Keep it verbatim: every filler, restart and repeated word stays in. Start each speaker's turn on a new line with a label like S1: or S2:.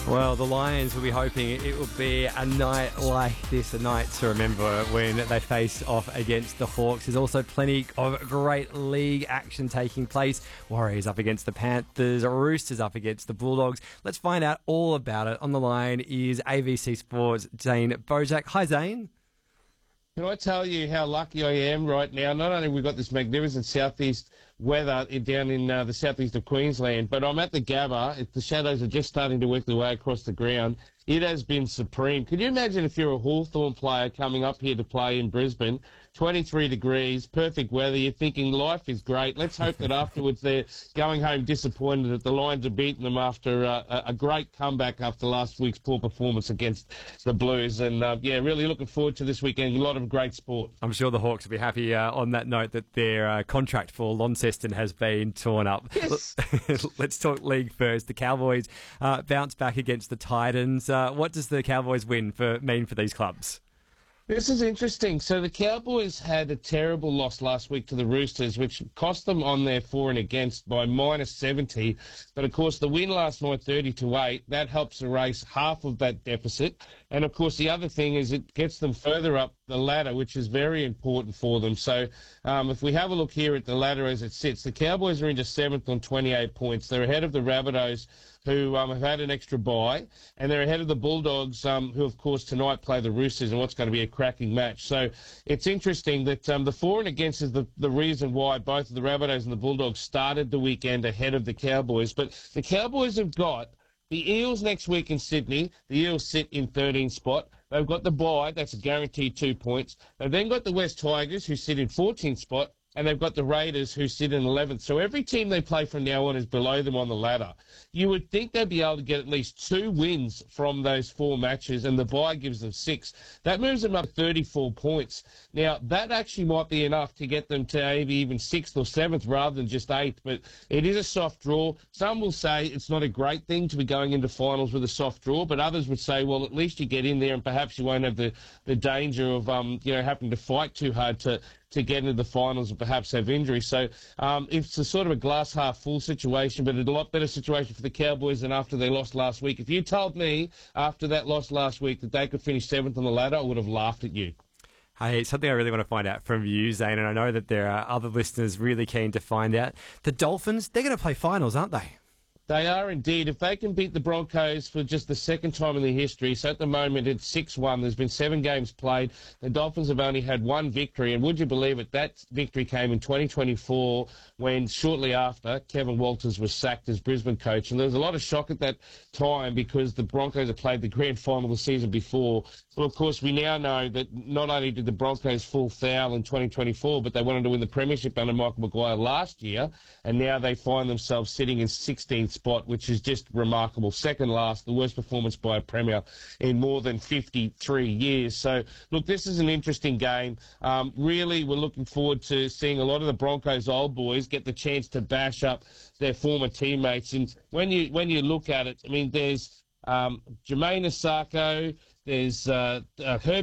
S1: Well, the Lions will be hoping it will be a night like this, a night to remember when they face off against the Hawks. There's also plenty of great league action taking place. Warriors up against the Panthers, Roosters up against the Bulldogs. Let's find out all about it. On the line is A B C Sports' Zane Bojak. Hi, Zane.
S2: Can I tell you how lucky I am right now? Not only have we got this magnificent southeast weather in, down in uh, the southeast of Queensland, but I'm at the Gabba. It, the shadows are just starting to work their way across the ground. It has been supreme. Could you imagine if you're a Hawthorn player coming up here to play in Brisbane? twenty-three degrees, perfect weather. You're thinking life is great. Let's hope that afterwards they're going home disappointed that the Lions have beaten them after uh, a great comeback after last week's poor performance against the Blues. And, uh, yeah, really looking forward to this weekend. A lot of great sport.
S1: I'm sure the Hawks will be happy uh, on that note that their uh, contract for Launceston has been torn up.
S2: Yes.
S1: Let's talk league first. The Cowboys uh, bounce back against the Titans. Uh, what does the Cowboys win for mean for these clubs?
S2: This is interesting. So the Cowboys had a terrible loss last week to the Roosters, which cost them on their for and against by minus seventy. But, of course, the win last night, thirty to eight, that helps erase half of that deficit. And, of course, the other thing is it gets them further up the ladder, which is very important for them. So um, if we have a look here at the ladder as it sits, the Cowboys are into seventh on twenty-eight points. They're ahead of the Rabbitohs, who um, have had an extra bye, and they're ahead of the Bulldogs, um, who, of course, tonight play the Roosters in what's going to be a cracking match. So it's interesting that um, the for and against is the, the reason why both the Rabbitohs and the Bulldogs started the weekend ahead of the Cowboys. But the Cowboys have got the Eels next week in Sydney. The Eels sit in thirteenth spot. They've got the bye. That's a guaranteed two points. They've then got the West Tigers, who sit in fourteenth spot. And they've got the Raiders, who sit in eleventh. So every team they play from now on is below them on the ladder. You would think they'd be able to get at least two wins from those four matches, and the bye gives them six. That moves them up thirty-four points. Now, that actually might be enough to get them to maybe even sixth or seventh rather than just eighth, but it is a soft draw. Some will say it's not a great thing to be going into finals with a soft draw, but others would say, well, at least you get in there and perhaps you won't have the, the danger of, um, you know, having to fight too hard to, to get into the finals and perhaps have injuries. So um, it's a sort of a glass half full situation, but a lot better situation for the Cowboys than after they lost last week. If you told me after that loss last week that they could finish seventh on the ladder, I would have laughed at you.
S1: Hey, something I really want to find out from you, Zane, and I know that there are other listeners really keen to find out. The Dolphins, they're going to play finals, aren't they?
S2: They are indeed. If they can beat the Broncos for just the second time in their history, so at the moment it's six one, there's been seven games played. The Dolphins have only had one victory, and would you believe it, that victory came in twenty twenty-four when shortly after Kevin Walters was sacked as Brisbane coach. And there was a lot of shock at that time because the Broncos had played the grand final the season before. Well, of course, we now know that not only did the Broncos fall foul in twenty twenty-four, but they wanted to win the premiership under Michael Maguire last year, and now they find themselves sitting in sixteenth spot, which is just remarkable. Second last, the worst performance by a Premier in more than fifty-three years. So, look, this is an interesting game. Um, really, we're looking forward to seeing a lot of the Broncos old boys get the chance to bash up their former teammates. And when you when you look at it, I mean, there's um, Jermaine Asako, there's uh, uh, Herb